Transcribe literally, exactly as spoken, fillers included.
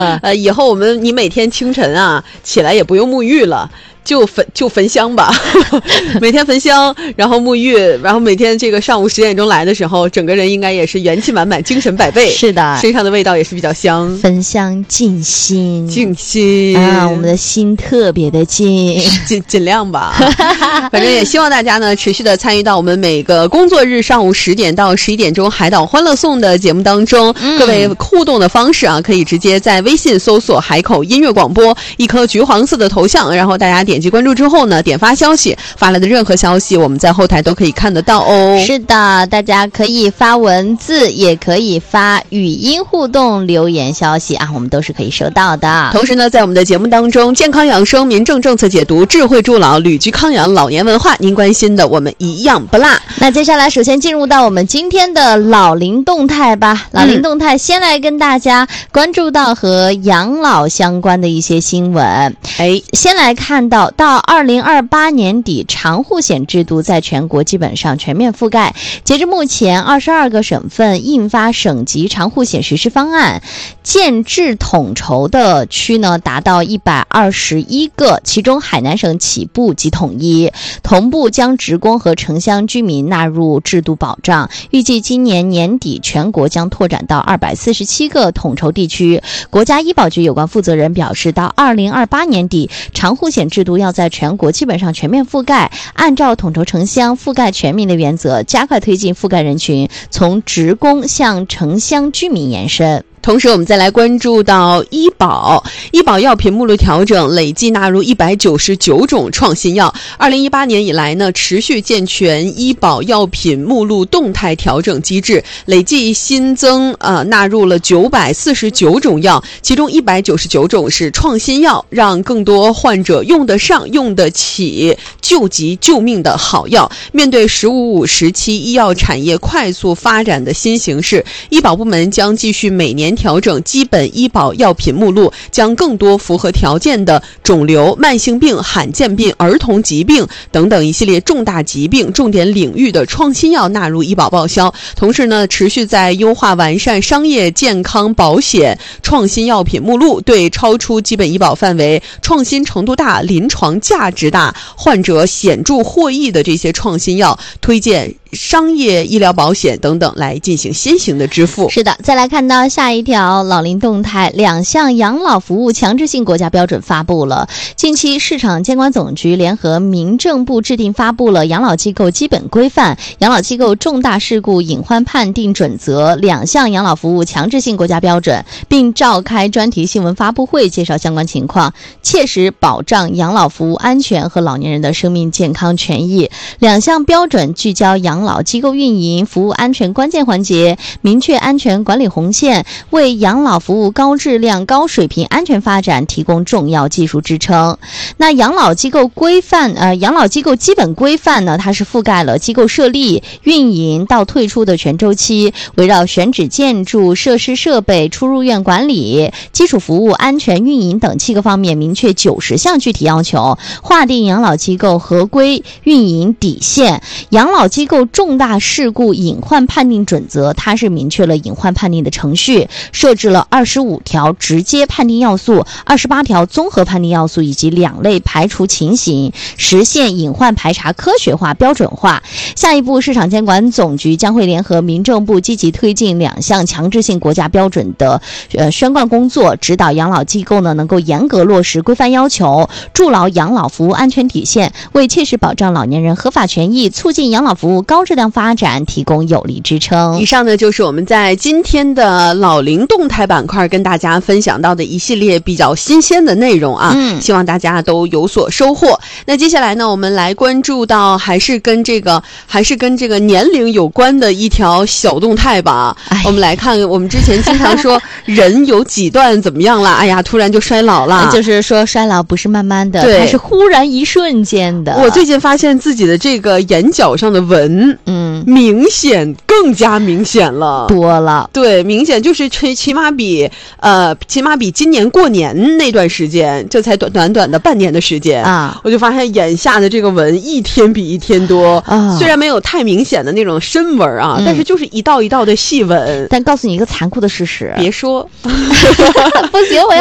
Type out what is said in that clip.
呃，以后我们你每天清晨啊起来也不用沐浴了。就焚就焚香吧，每天焚香，然后沐浴，然后每天这个上午十点钟来的时候，整个人应该也是元气满满，精神百倍。 是的， 身上的味道也是比较香。 焚香静心， 静心啊，我们的心特别的静， 尽尽量吧。反正也希望大家呢持续的参与到我们每个工作日上午十点到十一点钟海岛欢乐颂的节目当中。嗯、各位互动的方式啊，可以直接在微信搜索海口音乐广播，一颗橘黄色的头像，然后大家点击关注之后呢，点发消息，发来的任何消息我们在后台都可以看得到哦。 是的，大家可以发文字，也可以发语音互动留言消息啊，我们都是可以收到的。 同时呢，在我们的节目当中，健康养生、民政政策解读、智慧助老、旅居康养、老年文化，您关心的我们一样不落。 那接下来首先进入到我们今天的老龄动态吧。老龄动态先来跟大家关注到和养老相关的一些新闻。哎，先来看到到二零二八年底，长护险制度在全国基本上全面覆盖。截至目前，二十二个省份印发省级长护险实施方案，建制统筹的区呢达到一百二十一个，其中海南省起步及统一，同步将职工和城乡居民纳入制度保障。预计今年年底，全国将拓展到二百四十七个统筹地区。国家医保局有关负责人表示，到二零二八年底，长护险制度要在全国基本上全面覆盖，按照统筹城乡、覆盖全民的原则，加快推进覆盖人群从职工向城乡居民延伸。 同时我们再来关注到医保，医保药品目录调整，累计纳入一百九十九种创新药。二零一八年以来呢，持续健全医保药品目录动态调整机制，累计新增呃纳入了九百四十九种药，其中一百九十九种是创新药，让更多患者用得上、用得起救急救命的好药。面对十五五时期医药产业快速发展的新形势，医保部门将继续每年调整基本医保药品目录，将更多符合条件的肿瘤、慢性病、罕见病、儿童疾病等等一系列重大疾病重点领域的创新药纳入医保报销。同时呢，持续在优化完善商业健康保险创新药品目录，对超出基本医保范围、创新程度大、临床价值大、患者显著获益的这些创新药推荐商业医疗保险等等来进行先行的支付。 是的，再来看到下一条老龄动态，两项养老服务强制性国家标准发布了。近期市场监管总局联合民政部制定发布了养老机构基本规范、养老机构重大事故隐患判定准则两项养老服务强制性国家标准，并召开专题新闻发布会介绍相关情况，切实保障养老服务安全和老年人的生命健康权益。两项标准聚焦养老机构运营服务安全关键环节，明确安全管理红线，为养老服务高质量高水平安全发展提供重要技术支撑。那养老机构规范呃，养老机构基本规范呢，它是覆盖了机构设立、运营到退出的全周期，围绕选址建筑、设施设备、出入院管理、基础服务安全运营等七个方面，明确九十项具体要求，划定养老机构合规运营底线。养老机构重大事故隐患判定准则，它是明确了隐患判定的程序，设置了二十五条直接判定要素、二十八条综合判定要素以及两类排除情形，实现隐患排查科学化、标准化。下一步，市场监管总局将会联合民政部积极推进两项强制性国家标准的呃宣贯工作，指导养老机构呢能够严格落实规范要求，筑牢养老服务安全底线，为切实保障老年人合法权益、促进养老服务高质量发展提供有力支撑。 以上呢就是我们在今天的老龄动态板块跟大家分享到的一系列比较新鲜的内容啊，嗯，希望大家都有所收获。那接下来呢，我们来关注到还是跟这个还是跟这个年龄有关的一条小动态吧。我们来看，我们之前经常说人有几段怎么样了，哎呀突然就衰老了， 就是说衰老不是慢慢的，它是忽然一瞬间的。 我最近发现自己的这个眼角上的纹纹， 嗯， 明显更加明显了， 多了。 对，明显就是起起码比呃起码比今年过年那段时间，这才短短短的半年的时间啊， 我就发现眼下的这个纹一天比一天多啊， 虽然没有太明显的那种深纹啊、嗯，但是就是一道一道的细纹。 但告诉你一个残酷的事实， 别说， 不行，我要。